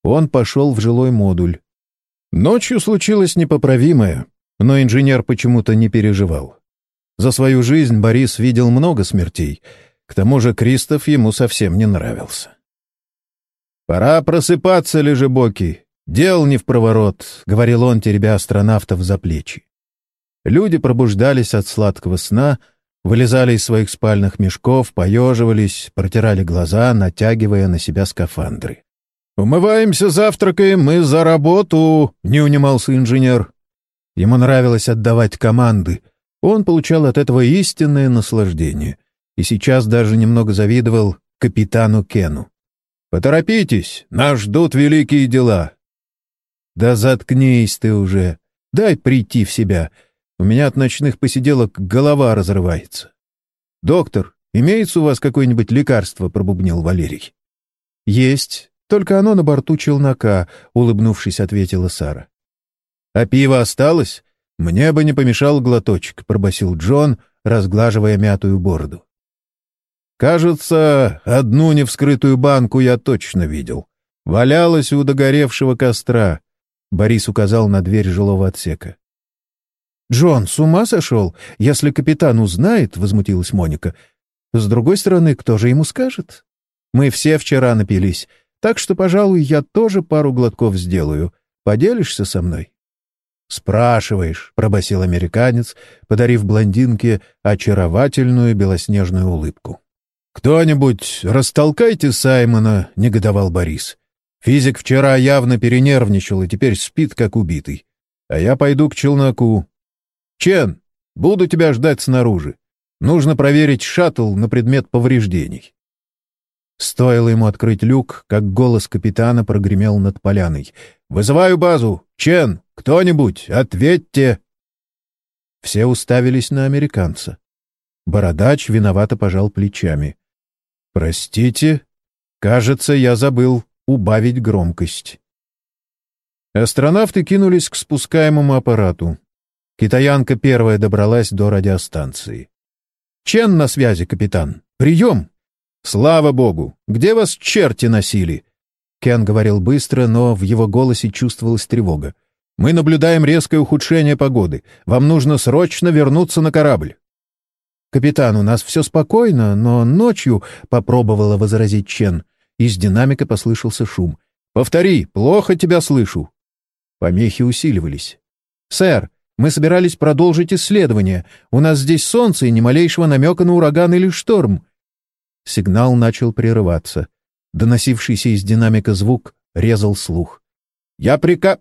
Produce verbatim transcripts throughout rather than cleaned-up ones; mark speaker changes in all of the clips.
Speaker 1: Он пошел в жилой модуль. Ночью случилось непоправимое, но инженер почему-то не переживал. За свою жизнь Борис видел много смертей, к тому же Кристоф ему совсем не нравился. «Пора просыпаться, лежебокий, дел не впроворот», — говорил он, теребя астронавтов за плечи. Люди пробуждались от сладкого сна, вылезали из своих спальных мешков, поеживались, протирали глаза, натягивая на себя скафандры. «Умываемся, завтракаем, мы за работу!» — не унимался инженер. Ему нравилось отдавать команды. Он получал от этого истинное наслаждение. И сейчас даже немного завидовал капитану Кену. «Поторопитесь, нас ждут великие дела!» «Да заткнись ты уже! Дай прийти в себя! У меня от ночных посиделок голова разрывается!» «Доктор, имеется у вас какое-нибудь лекарство?» — пробубнил Валерий. «Есть. Только оно на борту челнока», — улыбнувшись, ответила Сара. «А пиво осталось? Мне бы не помешал глоточек», — пробасил Джон, разглаживая мятую бороду. «Кажется, одну невскрытую банку я точно видел. Валялась у догоревшего костра», — Борис указал на дверь жилого отсека. «Джон, с ума сошел? Если капитан узнает», — возмутилась Моника. «С другой стороны, кто же ему скажет? Мы все вчера напились. Так что, пожалуй, я тоже пару глотков сделаю. Поделишься со мной?» «Спрашиваешь», — пробасил американец, подарив блондинке очаровательную белоснежную улыбку. «Кто-нибудь растолкайте Саймона», — негодовал Борис. «Физик вчера явно перенервничал и теперь спит, как убитый. А я пойду к челноку. Чен, буду тебя ждать снаружи. Нужно проверить шаттл на предмет повреждений». Стоило ему открыть люк, как голос капитана прогремел над поляной. «Вызываю базу! Чен, кто-нибудь, ответьте!» Все уставились на американца. Бородач виновато пожал плечами. «Простите, кажется, я забыл убавить громкость». Астронавты кинулись к спускаемому аппарату. Китаянка первая добралась до радиостанции. «Чен на связи, капитан. Прием!» «Слава богу! Где вас черти носили?» Кен говорил быстро, но в его голосе чувствовалась тревога. «Мы наблюдаем резкое ухудшение погоды. Вам нужно срочно вернуться на корабль». «Капитан, у нас все спокойно, но ночью...» — попробовала возразить Чен. Из динамика послышался шум. «Повтори, плохо тебя слышу». Помехи усиливались. «Сэр, мы собирались продолжить исследование. У нас здесь солнце и ни малейшего намека на ураган или шторм». Сигнал начал прерываться. Доносившийся из динамика звук резал слух. «Я прика...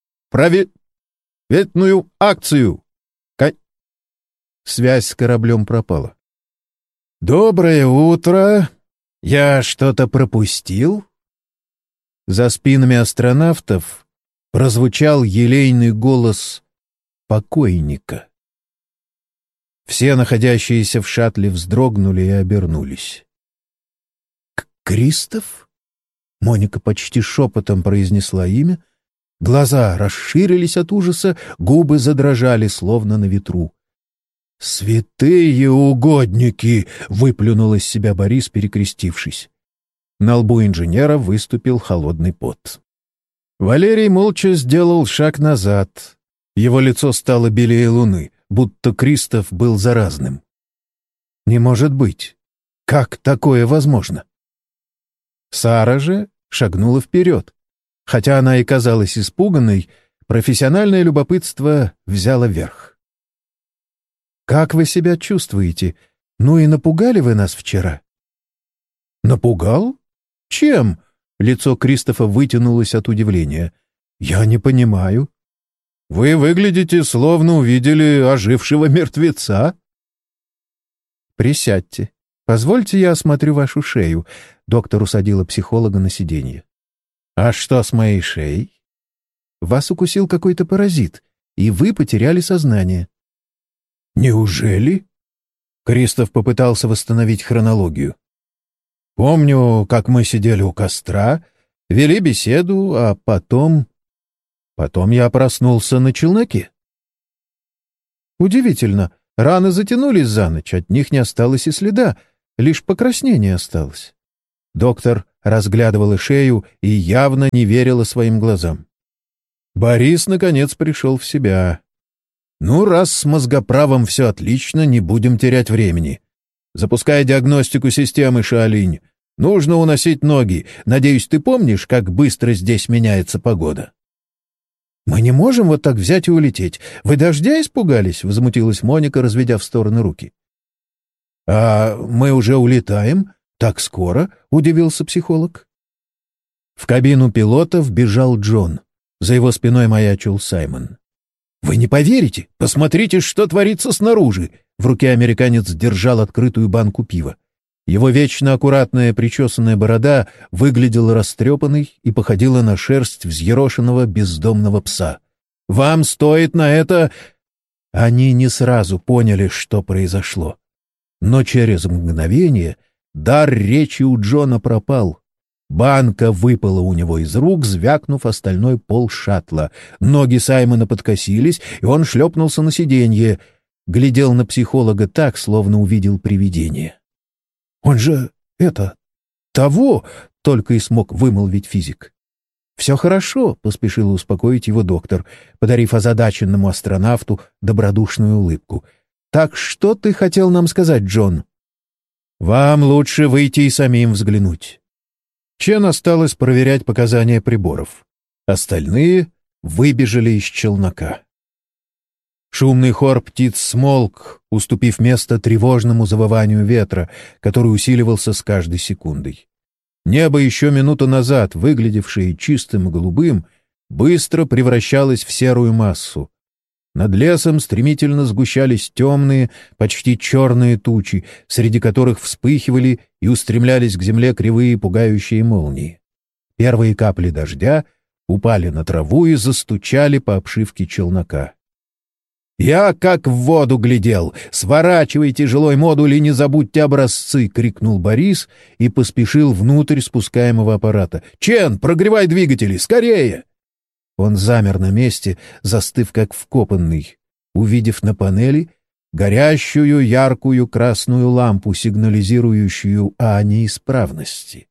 Speaker 1: проветную акцию!» Ка... Связь с кораблем пропала. «Доброе утро! Я что-то пропустил?» За спинами астронавтов прозвучал елейный голос покойника. Все находящиеся в шаттле вздрогнули и обернулись. «Кристоф?» — Моника почти шепотом произнесла имя. Глаза расширились от ужаса, губы задрожали, словно на ветру. «Святые угодники!» — выплюнул из себя Борис, перекрестившись. На лбу инженера выступил холодный пот. Валерий молча сделал шаг назад. Его лицо стало белее луны, будто Кристоф был заразным. «Не может быть! Как такое возможно?» Сара же шагнула вперед. Хотя она и казалась испуганной, профессиональное любопытство взяло верх. «Как вы себя чувствуете? Ну и напугали вы нас вчера?» «Напугал? Чем?» Лицо Кристофа вытянулось от удивления. «Я не понимаю». «Вы выглядите, словно увидели ожившего мертвеца». «Присядьте. Позвольте я осмотрю вашу шею». Доктор усадила психолога на сиденье. «А что с моей шеей?» «Вас укусил какой-то паразит, и вы потеряли сознание». «Неужели?» Кристоф попытался восстановить хронологию. «Помню, как мы сидели у костра, вели беседу, а потом... Потом я проснулся на челноке». «Удивительно. Раны затянулись за ночь, от них не осталось и следа, лишь покраснение осталось». Доктор разглядывала шею и явно не верила своим глазам. Борис, наконец, пришел в себя. «Ну, раз с мозгоправом все отлично, не будем терять времени. Запускай диагностику системы, Шаолинь. Нужно уносить ноги. Надеюсь, ты помнишь, как быстро здесь меняется погода?» «Мы не можем вот так взять и улететь. Вы дождя испугались?» — возмутилась Моника, разведя в стороны руки. «А мы уже улетаем? Так скоро?» — удивился психолог. В кабину пилота вбежал Джон. За его спиной маячил Саймон. «Вы не поверите! Посмотрите, что творится снаружи!» В руке американец держал открытую банку пива. Его вечно аккуратная причесанная борода выглядела растрепанной и походила на шерсть взъерошенного бездомного пса. «Вам стоит на это...» Они не сразу поняли, что произошло. Но через мгновение дар речи у Джона пропал. Банка выпала у него из рук, звякнув остальной пол шаттла. Ноги Саймона подкосились, и он шлепнулся на сиденье. Глядел на психолога так, словно увидел привидение. «Он же... это... того!» — только и смог вымолвить физик. «Все хорошо», — поспешил успокоить его доктор, подарив озадаченному астронавту добродушную улыбку. «Так что ты хотел нам сказать, Джон?» «Вам лучше выйти и самим взглянуть». Чен осталось проверять показания приборов. Остальные выбежали из челнока. Шумный хор птиц смолк, уступив место тревожному завыванию ветра, который усиливался с каждой секундой. Небо, еще минуту назад выглядевшее чистым и голубым, быстро превращалось в серую массу. Над лесом стремительно сгущались темные, почти черные тучи, среди которых вспыхивали и устремлялись к земле кривые пугающие молнии. Первые капли дождя упали на траву и застучали по обшивке челнока. «Я как в воду глядел! Сворачивайте жилой модуль и не забудьте образцы!» — крикнул Борис и поспешил внутрь спускаемого аппарата. «Чен, прогревай двигатели! Скорее!» Он замер на месте, застыв как вкопанный, увидев на панели горящую яркую красную лампу, сигнализирующую о неисправности.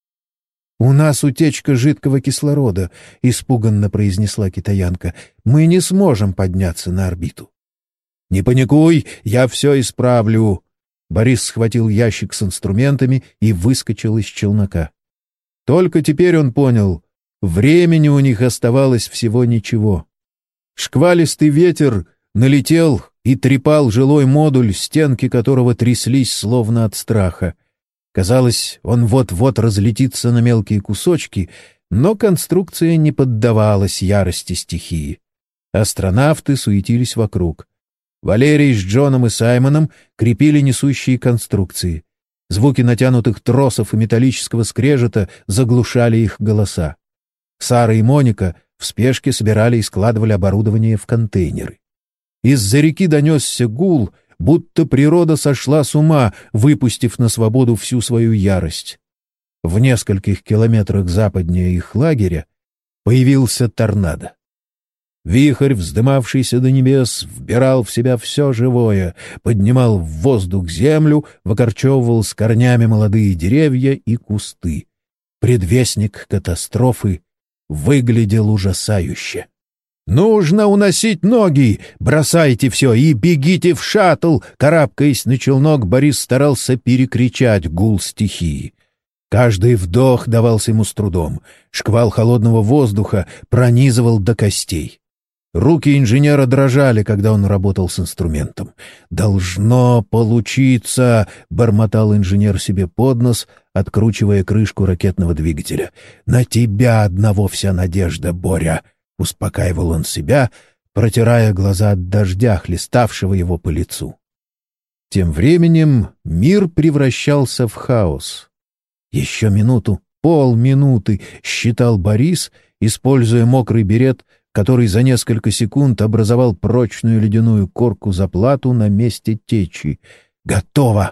Speaker 1: «У нас утечка жидкого кислорода», — испуганно произнесла китаянка. «Мы не сможем подняться на орбиту». «Не паникуй, я все исправлю». Борис схватил ящик с инструментами и выскочил из челнока. Только теперь он понял, времени у них оставалось всего ничего. Шквалистый ветер налетел и трепал жилой модуль, стенки которого тряслись словно от страха. Казалось, он вот-вот разлетится на мелкие кусочки, но конструкция не поддавалась ярости стихии. Астронавты суетились вокруг. Валерий с Джоном и Саймоном крепили несущие конструкции. Звуки натянутых тросов и металлического скрежета заглушали их голоса. Сара и Моника в спешке собирали и складывали оборудование в контейнеры. Из-за реки донесся гул, будто природа сошла с ума, выпустив на свободу всю свою ярость. В нескольких километрах западнее их лагеря появился торнадо. Вихрь, вздымавшийся до небес, вбирал в себя все живое, поднимал в воздух землю, выкорчевывал с корнями молодые деревья и кусты. Предвестник катастрофы выглядел ужасающе. «Нужно уносить ноги! Бросайте все и бегите в шаттл!» Карабкаясь на челнок, Борис старался перекричать гул стихии. Каждый вдох давался ему с трудом. Шквал холодного воздуха пронизывал до костей. Руки инженера дрожали, когда он работал с инструментом. «Должно получиться!» — бормотал инженер себе под нос, откручивая крышку ракетного двигателя. «На тебя одного вся надежда, Боря!» — успокаивал он себя, протирая глаза от дождя, хлеставшего его по лицу. Тем временем мир превращался в хаос. Еще минуту, полминуты, считал Борис, используя мокрый берет, который за несколько секунд образовал прочную ледяную корку заплату на месте течи. «Готово!»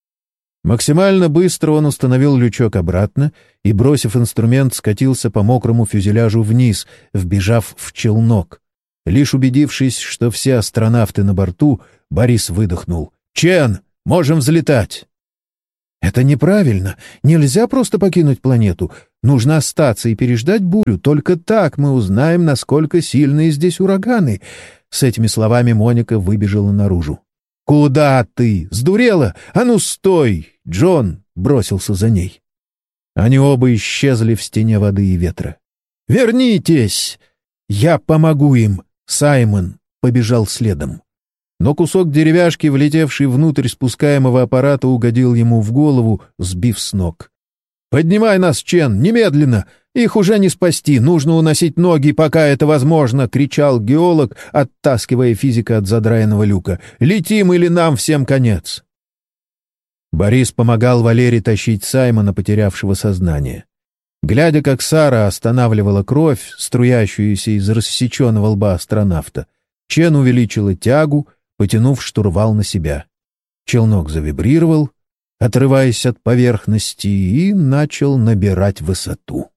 Speaker 1: Максимально быстро он установил лючок обратно и, бросив инструмент, скатился по мокрому фюзеляжу вниз, вбежав в челнок. Лишь убедившись, что все астронавты на борту, Борис выдохнул. «Чен, можем взлетать!» «Это неправильно. Нельзя просто покинуть планету. Нужно остаться и переждать бурю. Только так мы узнаем, насколько сильные здесь ураганы». С этими словами Моника выбежала наружу. «Куда ты? Сдурела? А ну, стой!» Джон бросился за ней. Они оба исчезли в стене воды и ветра. «Вернитесь! Я помогу им!» Саймон побежал следом. Но кусок деревяшки, влетевший внутрь спускаемого аппарата, угодил ему в голову, сбив с ног. «Поднимай нас, Чен, немедленно! Их уже не спасти, нужно уносить ноги, пока это возможно!» — кричал геолог, оттаскивая физика от задраенного люка. «Летим, или нам всем конец!» Борис помогал Валере тащить Саймона, потерявшего сознание. Глядя, как Сара останавливала кровь, струящуюся из рассеченного лба астронавта, Чен увеличила тягу, потянув штурвал на себя. Челнок завибрировал, отрываясь от поверхности, и начал набирать высоту.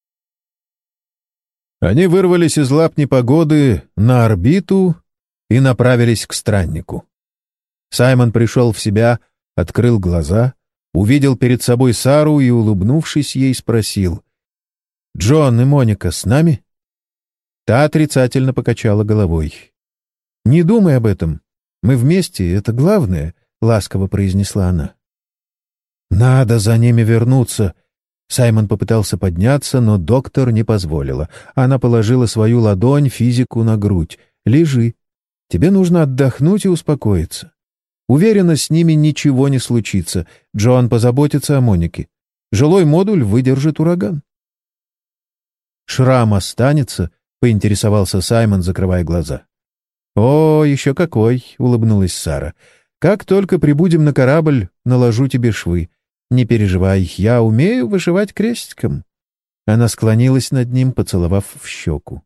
Speaker 1: Они вырвались из лап непогоды на орбиту и направились к страннику. Саймон пришел в себя, открыл глаза, увидел перед собой Сару и, улыбнувшись ей, спросил: «Джон и Моника с нами?» Та отрицательно покачала головой. «Не думай об этом. Мы вместе, это главное», — ласково произнесла она. «Надо за ними вернуться». Саймон попытался подняться, но доктор не позволила. Она положила свою ладонь физику на грудь. «Лежи. Тебе нужно отдохнуть и успокоиться. Уверена, с ними ничего не случится. Джон позаботится о Монике. Жилой модуль выдержит ураган». «Шрам останется?» — поинтересовался Саймон, закрывая глаза. «О, еще какой!» — улыбнулась Сара. «Как только прибудем на корабль, наложу тебе швы. Не переживай, я умею вышивать крестиком». Она склонилась над ним, поцеловав в щеку.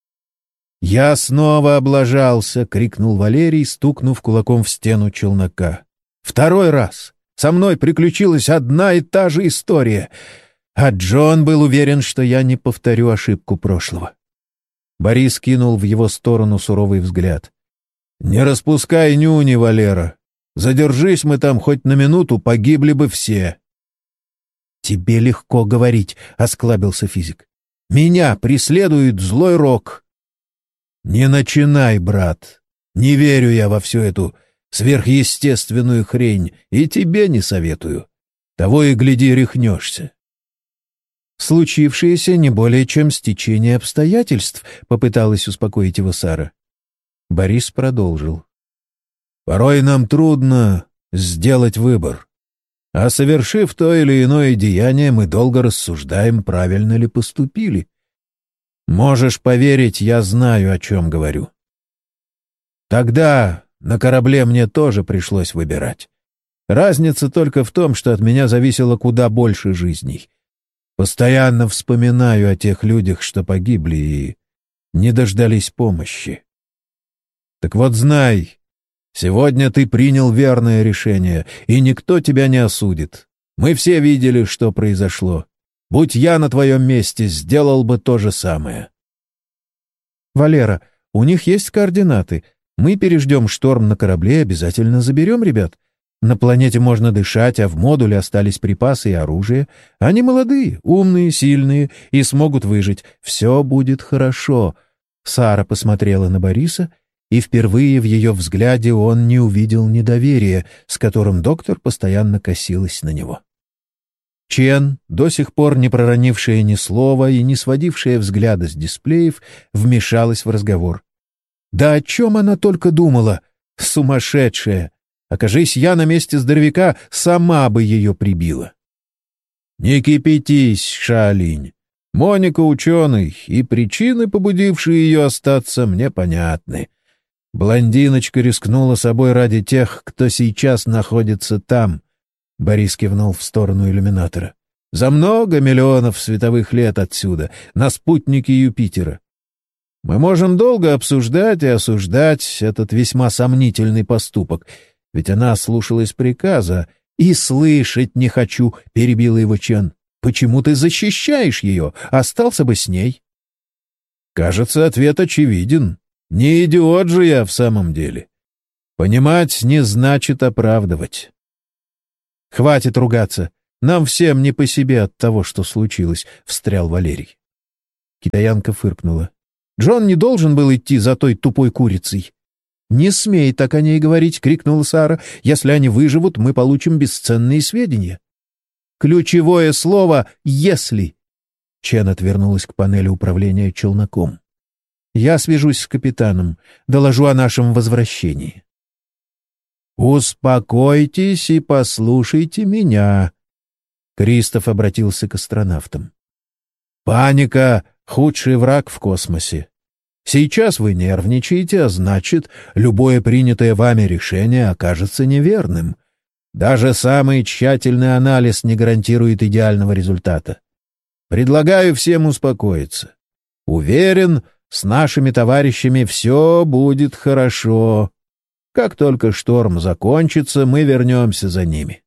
Speaker 1: «Я снова облажался!» — крикнул Валерий, стукнув кулаком в стену челнока. «Второй раз! Со мной приключилась одна и та же история!» А Джон был уверен, что я не повторю ошибку прошлого. Борис кинул в его сторону суровый взгляд. «Не распускай нюни, Валера. Задержись мы там хоть на минуту, погибли бы все». «Тебе легко говорить», — осклабился физик. «Меня преследует злой рок». «Не начинай, брат. Не верю я во всю эту сверхъестественную хрень, и тебе не советую. Того и гляди, рехнешься». «Случившееся не более чем стечение обстоятельств», — попыталась успокоить его Сара. Борис продолжил. «Порой нам трудно сделать выбор. А совершив то или иное деяние, мы долго рассуждаем, правильно ли поступили. Можешь поверить, я знаю, о чем говорю. Тогда на корабле мне тоже пришлось выбирать. Разница только в том, что от меня зависело куда больше жизней. Постоянно вспоминаю о тех людях, что погибли и не дождались помощи. Так вот знай, сегодня ты принял верное решение, и никто тебя не осудит. Мы все видели, что произошло. Будь я на твоем месте, сделал бы то же самое». «Валера, у них есть координаты. Мы переждем шторм на корабле и обязательно заберем ребят. На планете можно дышать, а в модуле остались припасы и оружие. Они молодые, умные, сильные и смогут выжить. Все будет хорошо». Сара посмотрела на Бориса, и впервые в ее взгляде он не увидел недоверия, с которым доктор постоянно косилась на него. Чен, до сих пор не проронившая ни слова и не сводившая взгляда с дисплеев, вмешалась в разговор. «Да о чем она только думала? Сумасшедшая! Окажись я на месте здоровяка, сама бы ее прибила». «Не кипятись, Шаолинь. Моника ученый, и причины, побудившие ее остаться, мне понятны. Блондиночка рискнула собой ради тех, кто сейчас находится там». Борис кивнул в сторону иллюминатора. «За много миллионов световых лет отсюда, на спутнике Юпитера. Мы можем долго обсуждать и осуждать этот весьма сомнительный поступок, ведь она слушалась приказа. «И слышать не хочу», — перебила его Чен. «Почему ты защищаешь ее? Остался бы с ней». Кажется, ответ очевиден. Не идиот же я в самом деле. Понимать не значит оправдывать. «Хватит ругаться. Нам всем не по себе от того, что случилось», — встрял Валерий. Китаянка фыркнула. «Джон не должен был идти за той тупой курицей». «Не смей так о ней говорить», — крикнула Сара. «Если они выживут, мы получим бесценные сведения». «Ключевое слово «если». Чен отвернулась к панели управления челноком. «Я свяжусь с капитаном, доложу о нашем возвращении». «Успокойтесь и послушайте меня», — Кристоф обратился к астронавтам. «Паника — худший враг в космосе. Сейчас вы нервничаете, а значит, любое принятое вами решение окажется неверным. Даже самый тщательный анализ не гарантирует идеального результата. Предлагаю всем успокоиться. Уверен, с нашими товарищами все будет хорошо. Как только шторм закончится, мы вернемся за ними».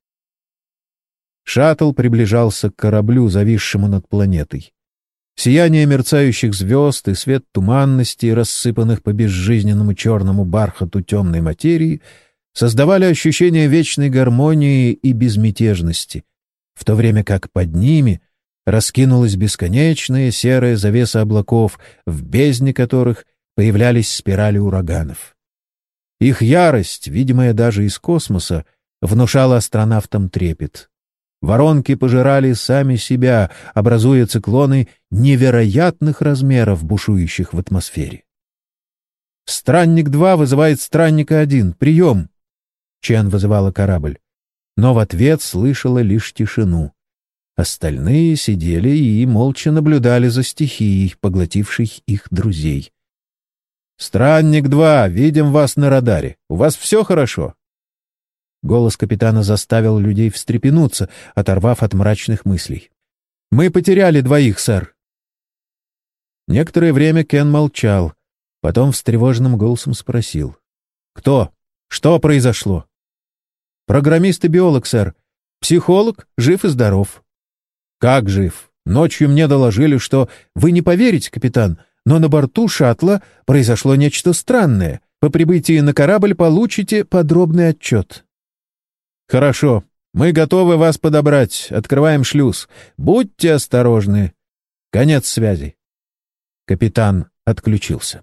Speaker 1: Шаттл приближался к кораблю, зависшему над планетой. Сияние мерцающих звезд и свет туманности, рассыпанных по безжизненному черному бархату темной материи, создавали ощущение вечной гармонии и безмятежности, в то время как под ними раскинулась бесконечная серая завеса облаков, в бездне которых появлялись спирали ураганов. Их ярость, видимая даже из космоса, внушала астронавтам трепет. Воронки пожирали сами себя, образуя циклоны невероятных размеров, бушующих в атмосфере. «Странник-два вызывает Странника-один. Прием!» Чен вызывала корабль, но в ответ слышала лишь тишину. Остальные сидели и молча наблюдали за стихией, поглотившей их друзей. «Странник-два, видим вас на радаре. У вас все хорошо?» Голос капитана заставил людей встрепенуться, оторвав от мрачных мыслей. «Мы потеряли двоих, сэр». Некоторое время Кен молчал, потом встревоженным голосом спросил. «Кто? Что произошло?» «Программист и биолог, сэр. Психолог, жив и здоров». «Как жив? Ночью мне доложили, что... Вы не поверите, капитан, но на борту шаттла произошло нечто странное. По прибытии на корабль получите подробный отчет». «Хорошо. Мы готовы вас подобрать. Открываем шлюз. Будьте осторожны. Конец связи». Капитан отключился.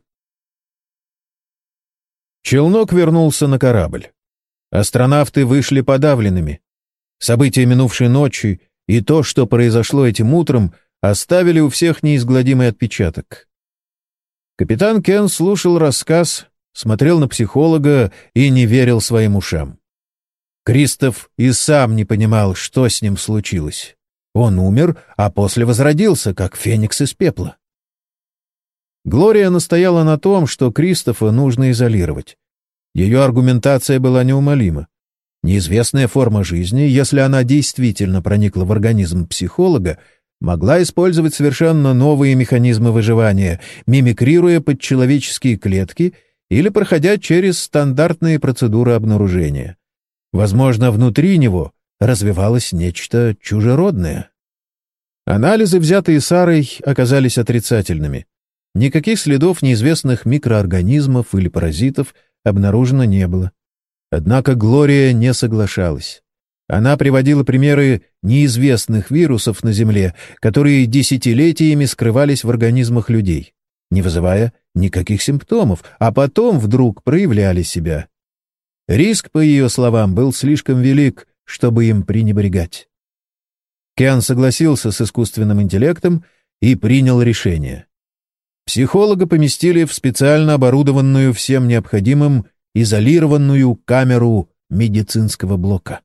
Speaker 1: Челнок вернулся на корабль. Астронавты вышли подавленными. События минувшей ночи и то, что произошло этим утром, оставили у всех неизгладимый отпечаток. Капитан Кен слушал рассказ, смотрел на психолога и не верил своим ушам. Кристоф и сам не понимал, что с ним случилось. Он умер, а после возродился, как феникс из пепла. Глория настояла на том, что Кристофа нужно изолировать. Ее аргументация была неумолима. Неизвестная форма жизни, если она действительно проникла в организм психолога, могла использовать совершенно новые механизмы выживания, мимикрируя под человеческие клетки или проходя через стандартные процедуры обнаружения. Возможно, внутри него развивалось нечто чужеродное. Анализы, взятые Сарой, оказались отрицательными. Никаких следов неизвестных микроорганизмов или паразитов обнаружено не было. Однако Глория не соглашалась. Она приводила примеры неизвестных вирусов на Земле, которые десятилетиями скрывались в организмах людей, не вызывая никаких симптомов, а потом вдруг проявляли себя. Риск, по ее словам, был слишком велик, чтобы им пренебрегать. Кен согласился с искусственным интеллектом и принял решение. Психолога поместили в специально оборудованную всем необходимым изолированную камеру медицинского блока.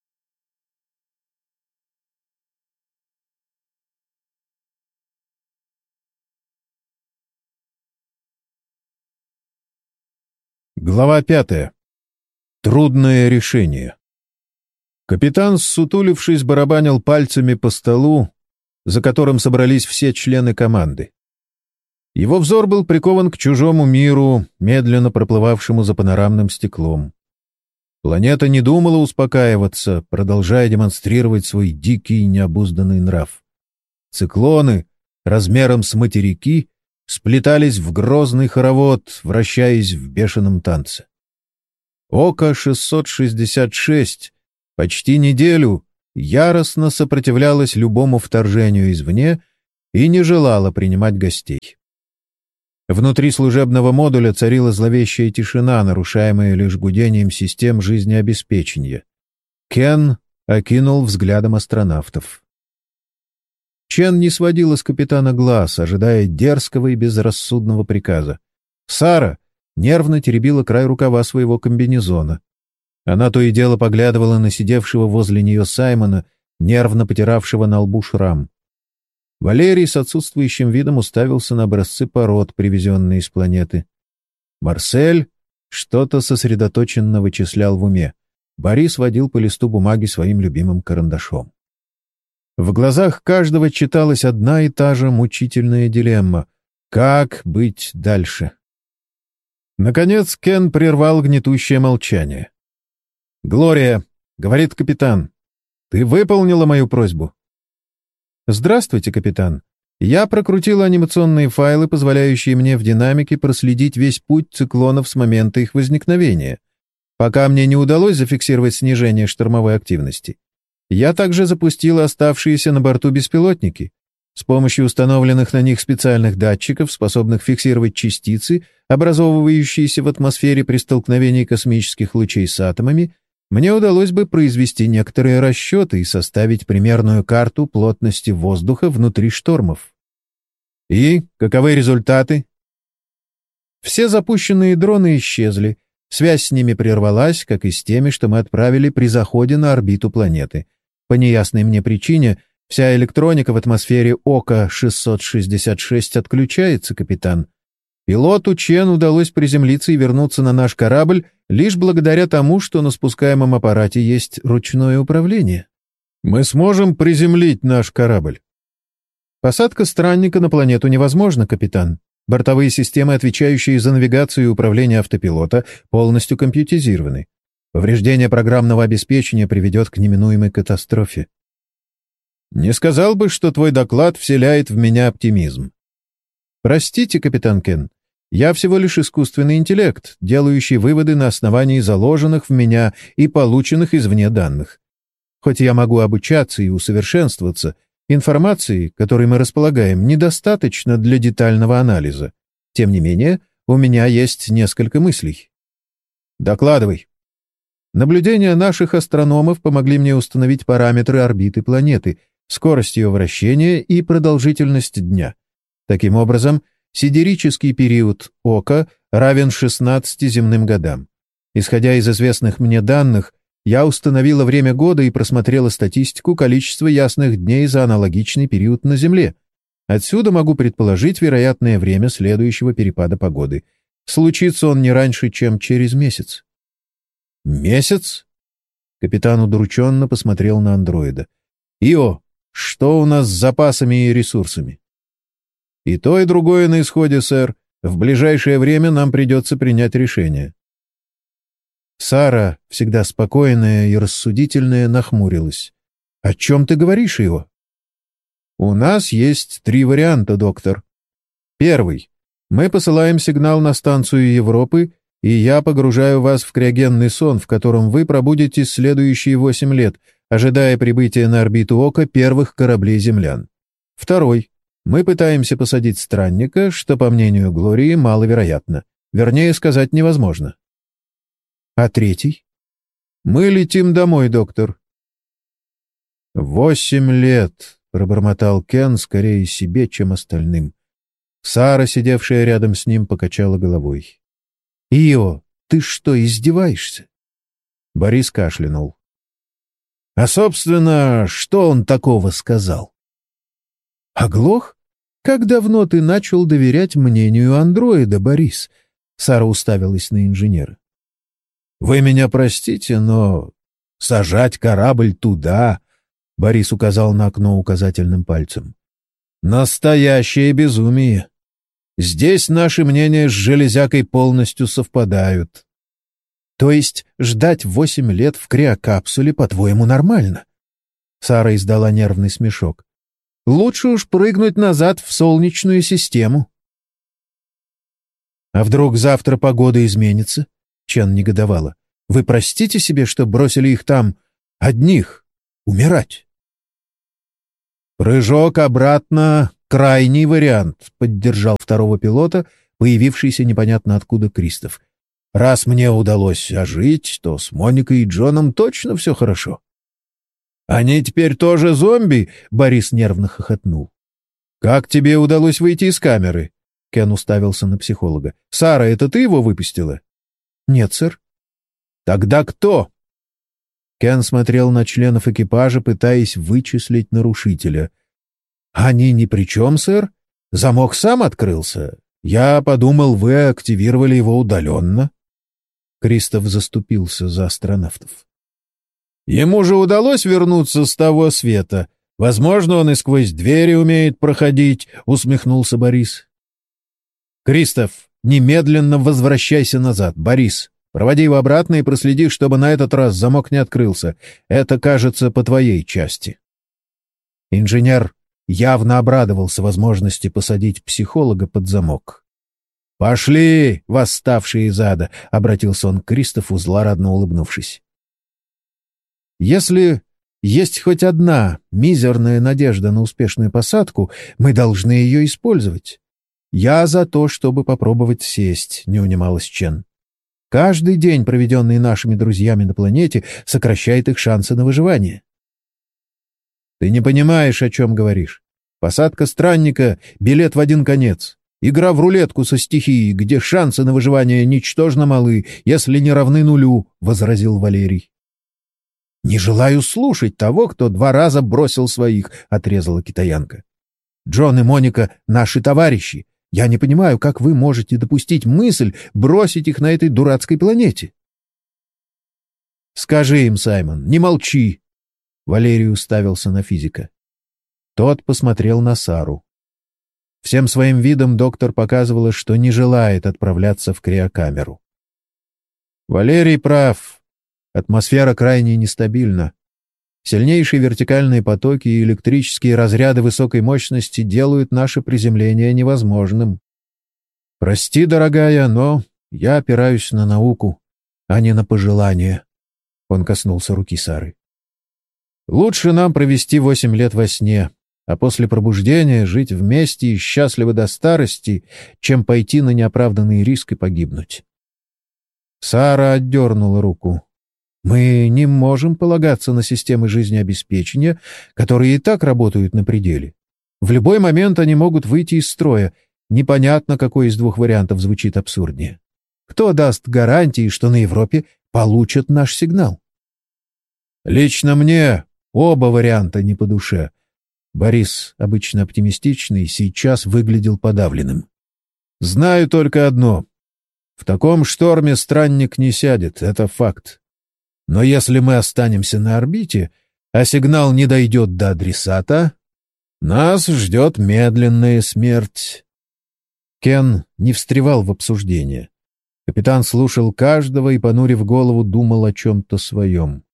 Speaker 1: Глава пятая. Трудное решение. Капитан, ссутулившись, барабанил пальцами по столу, за которым собрались все члены команды. Его взор был прикован к чужому миру, медленно проплывавшему за панорамным стеклом. Планета не думала успокаиваться, продолжая демонстрировать свой дикий необузданный нрав. Циклоны, размером с материки, сплетались в грозный хоровод, вращаясь в бешеном танце. Око шестьсот шестьдесят шесть почти неделю яростно сопротивлялась любому вторжению извне и не желала принимать гостей. Внутри служебного модуля царила зловещая тишина, нарушаемая лишь гудением систем жизнеобеспечения. Кен окинул взглядом астронавтов. Чен не сводила с капитана глаз, ожидая дерзкого и безрассудного приказа. Сара нервно теребила край рукава своего комбинезона. Она то и дело поглядывала на сидевшего возле нее Саймона, нервно потиравшего на лбу шрам. Валерий с отсутствующим видом уставился на образцы пород, привезенные с планеты. Марсель что-то сосредоточенно вычислял в уме. Борис водил по листу бумаги своим любимым карандашом. В глазах каждого читалась одна и та же мучительная дилемма — как быть дальше? Наконец Кен прервал гнетущее молчание. «Глория», — говорит капитан, — «ты выполнила мою просьбу?» «Здравствуйте, капитан. Я прокрутил анимационные файлы, позволяющие мне в динамике проследить весь путь циклонов с момента их возникновения, пока мне не удалось зафиксировать снижение штормовой активности. Я также запустил оставшиеся на борту беспилотники. С помощью установленных на них специальных датчиков, способных фиксировать частицы, образовывающиеся в атмосфере при столкновении космических лучей с атомами, мне удалось бы произвести некоторые расчеты и составить примерную карту плотности воздуха внутри штормов. И каковы результаты? Все запущенные дроны исчезли. Связь с ними прервалась, как и с теми, что мы отправили при заходе на орбиту планеты. По неясной мне причине вся электроника в атмосфере Ока шестьсот шестьдесят шесть отключается, капитан. Пилоту Чен удалось приземлиться и вернуться на наш корабль лишь благодаря тому, что на спускаемом аппарате есть ручное управление. Мы сможем приземлить наш корабль. Посадка странника на планету невозможна, капитан. Бортовые системы, отвечающие за навигацию и управление автопилота, полностью компьютеризированы. Повреждение программного обеспечения приведет к неминуемой катастрофе. Не сказал бы, что твой доклад вселяет в меня оптимизм. Простите, капитан Кен, я всего лишь искусственный интеллект, делающий выводы на основании заложенных в меня и полученных извне данных. Хоть я могу обучаться и усовершенствоваться, информации, которой мы располагаем, недостаточно для детального анализа. Тем не менее, у меня есть несколько мыслей. Докладывай. Наблюдения наших астрономов помогли мне установить параметры орбиты планеты, скорость ее вращения и продолжительность дня. Таким образом, сидерический период Ока равен шестнадцати земным годам. Исходя из известных мне данных, я установила время года и просмотрела статистику количества ясных дней за аналогичный период на Земле. Отсюда могу предположить вероятное время следующего перепада погоды. Случится он не раньше, чем через месяц. «Месяц?» Капитан удрученно посмотрел на андроида. «Ио, что у нас с запасами и ресурсами?» «И то, и другое на исходе, сэр. В ближайшее время нам придется принять решение». Сара, всегда спокойная и рассудительная, нахмурилась. «О чем ты говоришь, Ио?» «У нас есть три варианта, доктор. Первый. Мы посылаем сигнал на станцию Европы, и я погружаю вас в криогенный сон, в котором вы пробудете следующие восемь лет, ожидая прибытия на орбиту Ока первых кораблей землян. Второй. Мы пытаемся посадить странника, что, по мнению Глории, маловероятно. Вернее сказать, невозможно. А третий? Мы летим домой, доктор. «Восемь лет», — пробормотал Кен скорее себе, чем остальным. Сара, сидевшая рядом с ним, покачала головой. «Ио, ты что, издеваешься?» Борис кашлянул. «А, собственно, что он такого сказал?» «Оглох? Как давно ты начал доверять мнению андроида, Борис?» Сара уставилась на инженера. «Вы меня простите, но сажать корабль туда...» Борис указал на окно указательным пальцем. «Настоящее безумие. Здесь наши мнения с железякой полностью совпадают». «То есть ждать восемь лет в криокапсуле, по-твоему, нормально?» Сара издала нервный смешок. «Лучше уж прыгнуть назад в Солнечную систему». «А вдруг завтра погода изменится?» Чен негодовала. «Вы простите себе, что бросили их там, Одних. Умирать. «Прыжок обратно — крайний вариант», — поддержал второго пилота, появившийся непонятно откуда Кристоф. «Раз мне удалось ожить, то с Моникой и Джоном точно все хорошо». «Они теперь тоже зомби?» — Борис нервно хохотнул. «Как тебе удалось выйти из камеры?» — Кен уставился на психолога. «Сара, это ты его выпустила?» «Нет, сэр». «Тогда кто?» Кен смотрел на членов экипажа, пытаясь вычислить нарушителя. «Они ни при чем, сэр. Замок сам открылся. Я подумал, вы активировали его удаленно». Кристоф заступился за астронавтов. «Ему же удалось вернуться с того света. Возможно, он и сквозь двери умеет проходить», — усмехнулся Борис. «Кристоф, немедленно возвращайся назад. Борис, проводи его обратно и проследи, чтобы на этот раз замок не открылся. Это, кажется, по твоей части». Инженер явно обрадовался возможности посадить психолога под замок. «Пошли, восставшие из ада!» — обратился он к Кристофу, злорадно улыбнувшись. «Если есть хоть одна мизерная надежда на успешную посадку, мы должны ее использовать. Я за то, чтобы попробовать сесть», — не унималась Чен. «Каждый день, проведенный нашими друзьями на планете, сокращает их шансы на выживание». «Ты не понимаешь, о чем говоришь. Посадка странника — билет в один конец. Игра в рулетку со стихией, где шансы на выживание ничтожно малы, если не равны нулю», — возразил Валерий. «Не желаю слушать того, кто два раза бросил своих», — отрезала китаянка. «Джон и Моника — наши товарищи. Я не понимаю, как вы можете допустить мысль бросить их на этой дурацкой планете». «Скажи им, Саймон, не молчи!» Валерий уставился на физика. Тот посмотрел на Сару. Всем своим видом доктор показывала, что не желает отправляться в криокамеру. «Валерий прав. Атмосфера крайне нестабильна. Сильнейшие вертикальные потоки и электрические разряды высокой мощности делают наше приземление невозможным. Прости, дорогая, но я опираюсь на науку, а не на пожелания». Он коснулся руки Сары. «Лучше нам провести восемь лет во сне, а после пробуждения жить вместе и счастливо до старости, чем пойти на неоправданный риск и погибнуть». Сара отдернула руку. «Мы не можем полагаться на системы жизнеобеспечения, которые и так работают на пределе. В любой момент они могут выйти из строя. Непонятно, какой из двух вариантов звучит абсурднее. Кто даст гарантии, что на Европе получат наш сигнал?» «Лично мне оба варианта не по душе». Борис, обычно оптимистичный, сейчас выглядел подавленным. «Знаю только одно. В таком шторме странник не сядет, это факт. Но если мы останемся на орбите, а сигнал не дойдет до адресата, нас ждет медленная смерть». Кен не встревал в обсуждение. Капитан слушал каждого и, понурив голову, думал о чем-то своем.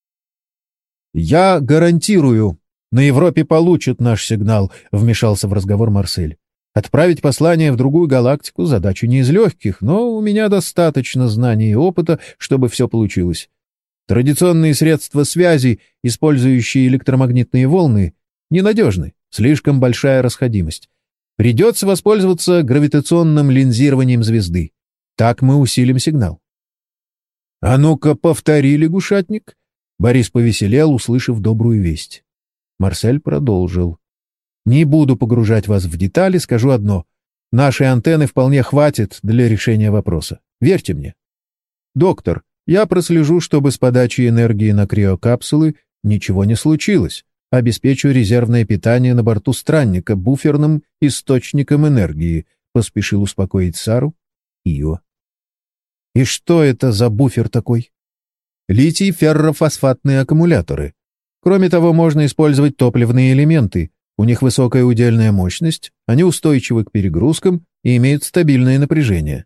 Speaker 1: «Я гарантирую, на Европе получат наш сигнал», — вмешался в разговор Марсель. «Отправить послание в другую галактику — задача не из легких, но у меня достаточно знаний и опыта, чтобы все получилось. Традиционные средства связи, использующие электромагнитные волны, ненадежны, слишком большая расходимость. Придется воспользоваться гравитационным линзированием звезды. Так мы усилим сигнал». «А ну-ка, повтори, лягушатник!» Борис повеселел, услышав добрую весть. Марсель продолжил. «Не буду погружать вас в детали, скажу одно. Нашей антенны вполне хватит для решения вопроса. Верьте мне. Доктор, я прослежу, чтобы с подачей энергии на криокапсулы ничего не случилось. Обеспечу резервное питание на борту странника буферным источником энергии», — поспешил успокоить Сару Ио. «И что это за буфер такой?» «Литий-феррофосфатные аккумуляторы. Кроме того, можно использовать топливные элементы. У них высокая удельная мощность, они устойчивы к перегрузкам и имеют стабильное напряжение».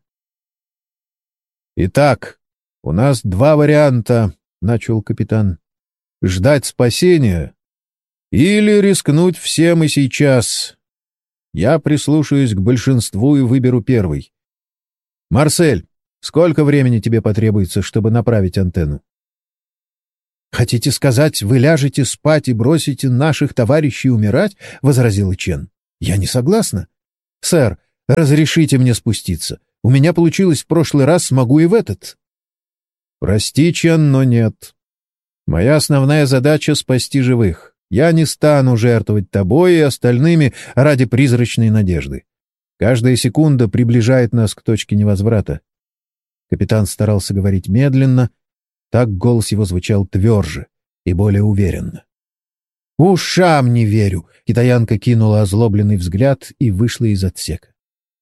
Speaker 1: «Итак, у нас два варианта», — начал капитан. «Ждать спасения или рискнуть всем и сейчас. Я прислушаюсь к большинству и выберу первый. Марсель, сколько времени тебе потребуется, чтобы направить антенну?» «Хотите сказать, вы ляжете спать и бросите наших товарищей умирать?» — возразила Чен. «Я не согласна. Сэр, разрешите мне спуститься. У меня получилось в прошлый раз, смогу и в этот». «Прости, Чен, но нет. Моя основная задача — спасти живых. Я не стану жертвовать тобой и остальными ради призрачной надежды. Каждая секунда приближает нас к точке невозврата». Капитан старался говорить медленно, так голос его звучал тверже и более уверенно. «Ушам не верю!» — китаянка кинула озлобленный взгляд и вышла из отсека.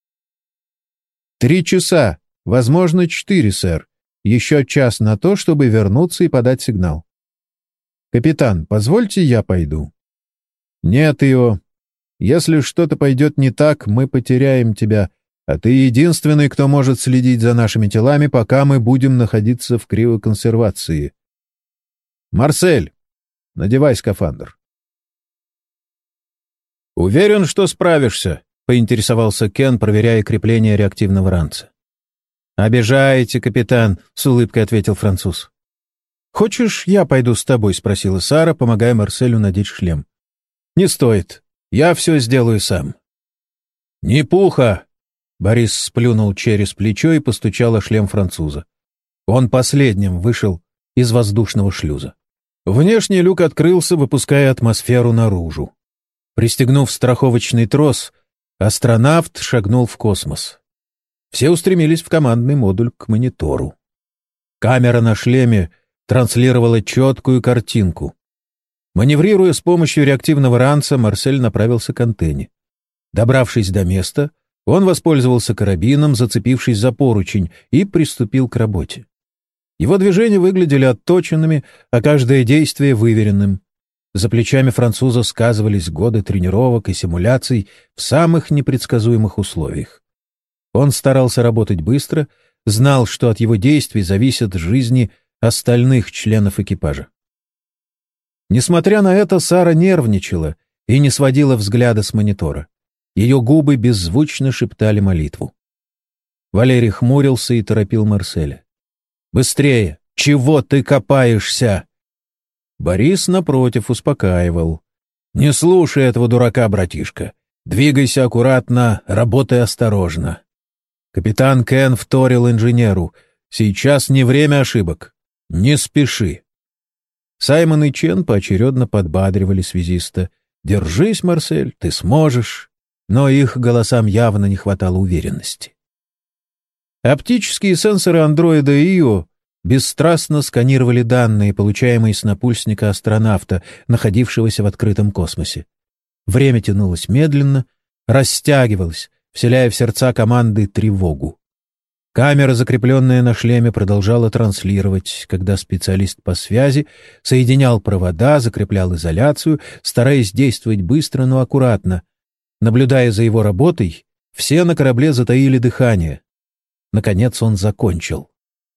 Speaker 1: «Три часа, возможно, четыре, сэр. Еще час на то, чтобы вернуться и подать сигнал. Капитан, позвольте я пойду?» «Нет, Ио. Если что-то пойдет не так, мы потеряем тебя, а ты единственный, кто может следить за нашими телами, пока мы будем находиться в криоконсервации. Марсель, надевай скафандр». «Уверен, что справишься», — поинтересовался Кен, проверяя крепление реактивного ранца. «Обижаете, капитан», — с улыбкой ответил француз. «Хочешь, я пойду с тобой?» — спросила Сара, помогая Марселю надеть шлем. «Не стоит. Я все сделаю сам». «Не пуха!» — Борис сплюнул через плечо и постучал о шлем француза. Он последним вышел из воздушного шлюза. Внешний люк открылся, выпуская атмосферу наружу. Пристегнув страховочный трос, астронавт шагнул в космос. Все устремились в командный модуль к монитору. Камера на шлеме транслировала четкую картинку. Маневрируя с помощью реактивного ранца, Марсель направился к антенне. Добравшись до места, он воспользовался карабином, зацепившись за поручень, и приступил к работе. Его движения выглядели отточенными, а каждое действие — выверенным. За плечами француза сказывались годы тренировок и симуляций в самых непредсказуемых условиях. Он старался работать быстро, знал, что от его действий зависят жизни остальных членов экипажа. Несмотря на это, Сара нервничала и не сводила взгляда с монитора. Ее губы беззвучно шептали молитву. Валерий хмурился и торопил Марселя. «Быстрее! Чего ты копаешься?» Борис, напротив, успокаивал. «Не слушай этого дурака, братишка. Двигайся аккуратно, работай осторожно». Капитан Кен вторил инженеру. «Сейчас не время ошибок. Не спеши». Саймон и Чен поочередно подбадривали связиста. «Держись, Марсель, ты сможешь». Но их голосам явно не хватало уверенности. Оптические сенсоры андроида Ио бесстрастно сканировали данные, получаемые с напульсника астронавта, находившегося в открытом космосе. Время тянулось медленно, растягивалось, вселяя в сердца команды тревогу. Камера, закрепленная на шлеме, продолжала транслировать, когда специалист по связи соединял провода, закреплял изоляцию, стараясь действовать быстро, но аккуратно. Наблюдая за его работой, все на корабле затаили дыхание. Наконец он закончил.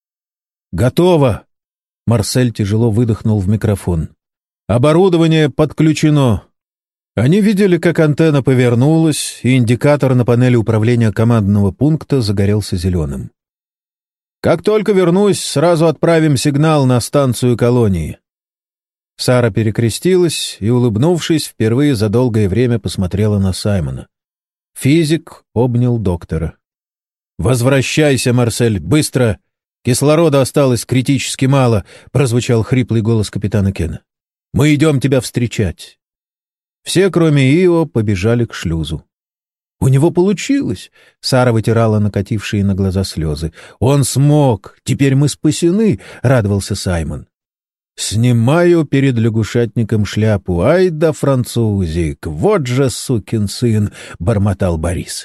Speaker 1: «Готово!» — Марсель тяжело выдохнул в микрофон. «Оборудование подключено!» Они видели, как антенна повернулась, и индикатор на панели управления командного пункта загорелся зеленым. «Как только вернусь, сразу отправим сигнал на станцию колонии». Сара перекрестилась и, улыбнувшись, впервые за долгое время посмотрела на Саймона. Физик обнял доктора. «Возвращайся, Марсель, быстро! Кислорода осталось критически мало», — прозвучал хриплый голос капитана Кена. «Мы идем тебя встречать». Все, кроме Ио, побежали к шлюзу. «У него получилось!» — Сара вытирала накатившие на глаза слезы. «Он смог! Теперь мы спасены!» — радовался Саймон. «Снимаю перед лягушатником шляпу. Ай да французик! Вот же сукин сын!» — бормотал Борис.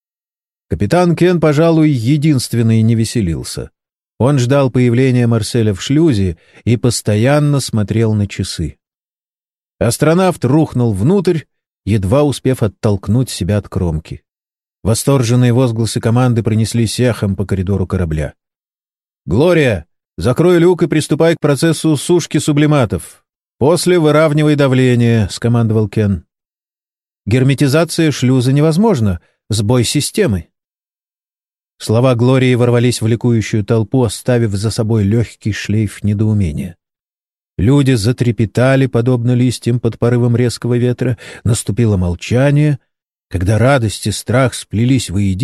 Speaker 1: Капитан Кен, пожалуй, единственный не веселился. Он ждал появления Марселя в шлюзе и постоянно смотрел на часы. Астронавт рухнул внутрь, едва успев оттолкнуть себя от кромки. Восторженные возгласы команды пронеслись эхом по коридору корабля. «Глория, закрой люк и приступай к процессу сушки сублиматов. После выравнивай давление», — скомандовал Кен. «Герметизация шлюза невозможна. Сбой системы». Слова Глории ворвались в ликующую толпу, оставив за собой легкий шлейф недоумения. Люди затрепетали, подобно листьям под порывом резкого ветра. Наступило молчание, когда радость и страх сплелись воедино.